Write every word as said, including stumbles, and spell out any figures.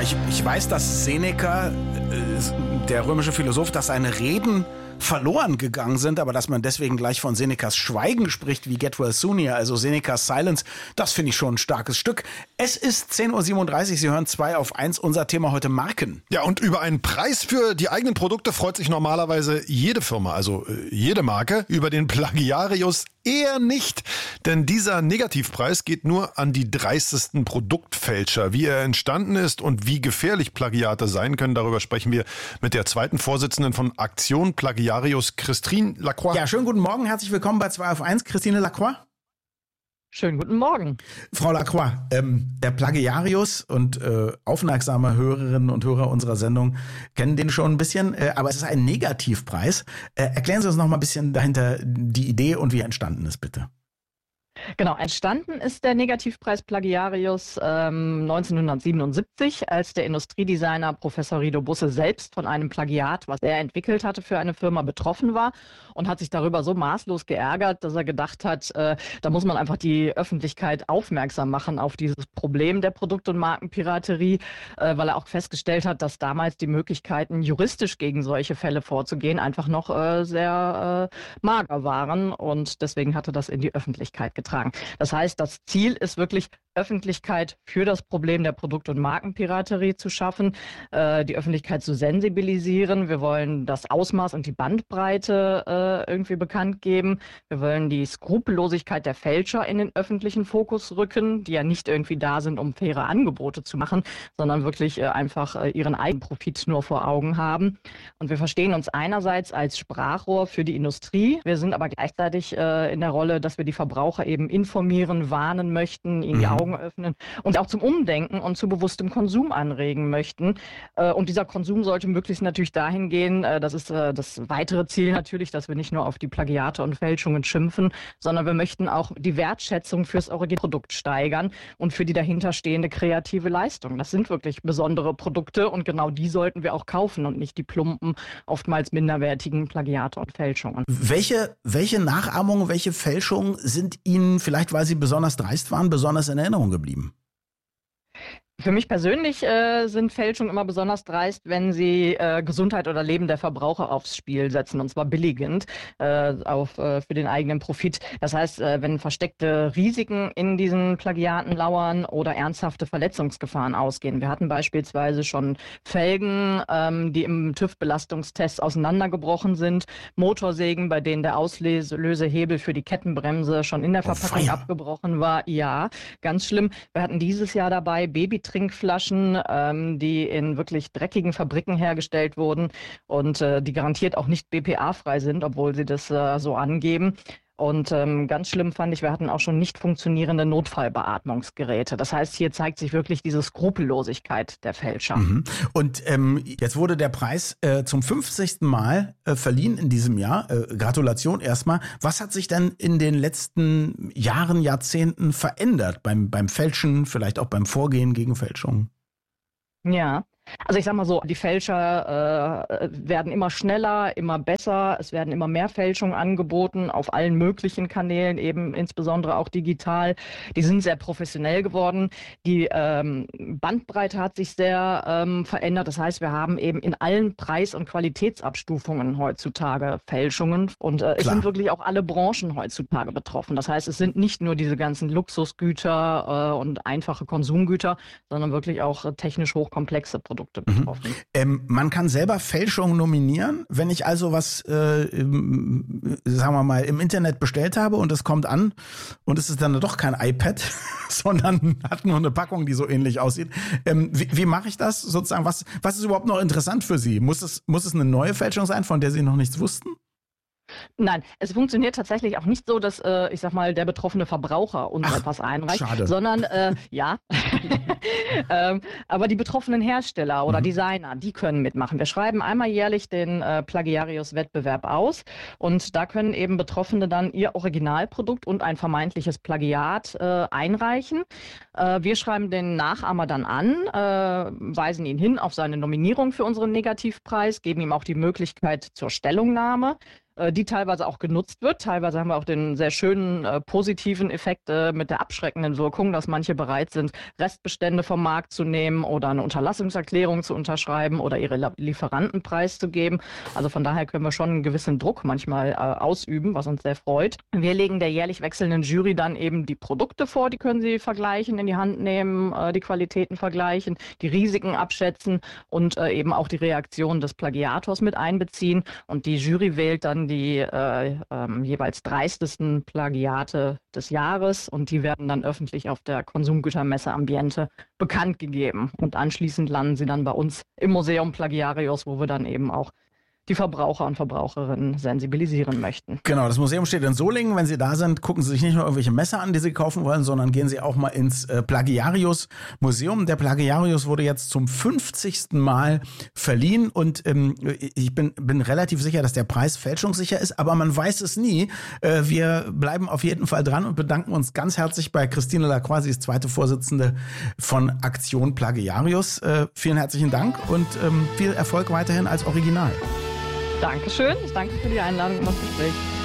ich, ich weiß, dass Seneca, äh, der römische Philosoph, dass seine Reden verloren gegangen sind, aber dass man deswegen gleich von Senecas Schweigen spricht, wie Get Well Soon hier, also Senecas Silence, das finde ich schon ein starkes Stück. Es ist zehn Uhr siebenunddreißig, Sie hören zwei auf eins, unser Thema heute Marken. Ja, und über einen Preis für die eigenen Produkte freut sich normalerweise jede Firma, also äh, jede Marke. Über den Plagiarius eher nicht, denn dieser Negativpreis geht nur an die dreistesten Produktfälscher. Wie er entstanden ist und wie gefährlich Plagiate sein können, darüber sprechen wir mit der zweiten Vorsitzenden von Aktion Plagiarius, Christine Lacroix. Ja, schönen guten Morgen, herzlich willkommen bei zwei auf eins, Christine Lacroix. Schönen guten Morgen. Frau Lacroix, ähm, der Plagiarius und äh, aufmerksame Hörerinnen und Hörer unserer Sendung kennen den schon ein bisschen, äh, aber es ist ein Negativpreis. Äh, erklären Sie uns noch mal ein bisschen dahinter die Idee und wie er entstanden ist, bitte. Genau, entstanden ist der Negativpreis Plagiarius ähm, neunzehnhundertsiebenundsiebzig, als der Industriedesigner Professor Rido Busse selbst von einem Plagiat, was er entwickelt hatte, für eine Firma betroffen war und hat sich darüber so maßlos geärgert, dass er gedacht hat, äh, da muss man einfach die Öffentlichkeit aufmerksam machen auf dieses Problem der Produkt- und Markenpiraterie, äh, weil er auch festgestellt hat, dass damals die Möglichkeiten, juristisch gegen solche Fälle vorzugehen, einfach noch äh, sehr äh, mager waren, und deswegen hatte das in die Öffentlichkeit getragen. Das heißt, das Ziel ist wirklich, Öffentlichkeit für das Problem der Produkt- und Markenpiraterie zu schaffen, äh, die Öffentlichkeit zu sensibilisieren. Wir wollen das Ausmaß und die Bandbreite äh, irgendwie bekannt geben. Wir wollen die Skrupellosigkeit der Fälscher in den öffentlichen Fokus rücken, die ja nicht irgendwie da sind, um faire Angebote zu machen, sondern wirklich äh, einfach äh, ihren eigenen Profit nur vor Augen haben. Und wir verstehen uns einerseits als Sprachrohr für die Industrie. Wir sind aber gleichzeitig äh, in der Rolle, dass wir die Verbraucher eben informieren, warnen möchten, ihnen die Augen öffnen und auch zum Umdenken und zu bewusstem Konsum anregen möchten. Und dieser Konsum sollte möglichst natürlich dahin gehen, das ist das weitere Ziel natürlich, dass wir nicht nur auf die Plagiate und Fälschungen schimpfen, sondern wir möchten auch die Wertschätzung fürs Originalprodukt steigern und für die dahinterstehende kreative Leistung. Das sind wirklich besondere Produkte und genau die sollten wir auch kaufen und nicht die plumpen, oftmals minderwertigen Plagiate und Fälschungen. Welche, welche Nachahmungen, welche Fälschungen sind Ihnen, vielleicht weil sie besonders dreist waren, besonders in Erinnerung geblieben? Für mich persönlich äh, sind Fälschungen immer besonders dreist, wenn sie äh, Gesundheit oder Leben der Verbraucher aufs Spiel setzen, und zwar billigend äh, auf, äh, für den eigenen Profit. Das heißt, äh, wenn versteckte Risiken in diesen Plagiaten lauern oder ernsthafte Verletzungsgefahren ausgehen. Wir hatten beispielsweise schon Felgen, ähm, die im TÜV-Belastungstest auseinandergebrochen sind, Motorsägen, bei denen der Auslösehebel für die Kettenbremse schon in der Verpackung oh, abgebrochen war. Ja, ganz schlimm. Wir hatten dieses Jahr dabei Baby Trinkflaschen, ähm, die in wirklich dreckigen Fabriken hergestellt wurden und äh, die garantiert auch nicht B P A-frei sind, obwohl sie das äh, so angeben. Und ähm, ganz schlimm fand ich, wir hatten auch schon nicht funktionierende Notfallbeatmungsgeräte. Das heißt, hier zeigt sich wirklich diese Skrupellosigkeit der Fälscher. Mhm. Und ähm, jetzt wurde der Preis äh, zum fünfzigsten Mal äh, verliehen in diesem Jahr. Äh, Gratulation erstmal. Was hat sich denn in den letzten Jahren, Jahrzehnten verändert beim, beim Fälschen, vielleicht auch beim Vorgehen gegen Fälschungen? Ja. Also ich sag mal so, die Fälscher äh, werden immer schneller, immer besser. Es werden immer mehr Fälschungen angeboten auf allen möglichen Kanälen, eben insbesondere auch digital. Die sind sehr professionell geworden. Die ähm, Bandbreite hat sich sehr ähm, verändert. Das heißt, wir haben eben in allen Preis- und Qualitätsabstufungen heutzutage Fälschungen. Und äh, es sind wirklich auch alle Branchen heutzutage betroffen. Das heißt, es sind nicht nur diese ganzen Luxusgüter äh, und einfache Konsumgüter, sondern wirklich auch äh, technisch hochkomplexe Produkte. Produkte betroffen. Mhm. Ähm, man kann selber Fälschungen nominieren. Wenn ich also was, äh, im, sagen wir mal, im Internet bestellt habe und es kommt an und es ist dann doch kein iPad, sondern hat nur eine Packung, die so ähnlich aussieht. Ähm, wie wie mache ich das sozusagen? Was, was ist überhaupt noch interessant für Sie? Muss es, muss es eine neue Fälschung sein, von der Sie noch nichts wussten? Nein, es funktioniert tatsächlich auch nicht so, dass, äh, ich sag mal, der betroffene Verbraucher uns Ach, etwas einreicht, schade. sondern, äh, ja, ähm, aber die betroffenen Hersteller oder mhm. Designer, die können mitmachen. Wir schreiben einmal jährlich den äh, Plagiarius-Wettbewerb aus und da können eben Betroffene dann ihr Originalprodukt und ein vermeintliches Plagiat äh, einreichen. Äh, wir schreiben den Nachahmer dann an, äh, weisen ihn hin auf seine Nominierung für unseren Negativpreis, geben ihm auch die Möglichkeit zur Stellungnahme. die teilweise auch genutzt wird. Teilweise haben wir auch den sehr schönen äh, positiven Effekt äh, mit der abschreckenden Wirkung, dass manche bereit sind, Restbestände vom Markt zu nehmen oder eine Unterlassungserklärung zu unterschreiben oder ihre Lieferanten preiszugeben. Also von daher können wir schon einen gewissen Druck manchmal äh, ausüben, was uns sehr freut. Wir legen der jährlich wechselnden Jury dann eben die Produkte vor, die können sie vergleichen, in die Hand nehmen, äh, die Qualitäten vergleichen, die Risiken abschätzen und äh, eben auch die Reaktion des Plagiators mit einbeziehen. Und die Jury wählt dann die äh, ähm, jeweils dreistesten Plagiate des Jahres und die werden dann öffentlich auf der Konsumgütermesse Ambiente bekannt gegeben. Und anschließend landen sie dann bei uns im Museum Plagiarius, wo wir dann eben auch die Verbraucher und Verbraucherinnen sensibilisieren möchten. Genau, das Museum steht in Solingen. Wenn Sie da sind, gucken Sie sich nicht nur irgendwelche Messer an, die Sie kaufen wollen, sondern gehen Sie auch mal ins äh, Plagiarius-Museum. Der Plagiarius wurde jetzt zum fünfzigsten Mal verliehen und ähm, ich bin, bin relativ sicher, dass der Preis fälschungssicher ist, aber man weiß es nie. Äh, wir bleiben auf jeden Fall dran und bedanken uns ganz herzlich bei Christine Lacroix, sie ist zweite Vorsitzende von Aktion Plagiarius. Äh, vielen herzlichen Dank und ähm, viel Erfolg weiterhin als Original. Dankeschön. Ich danke für die Einladung und das Gespräch.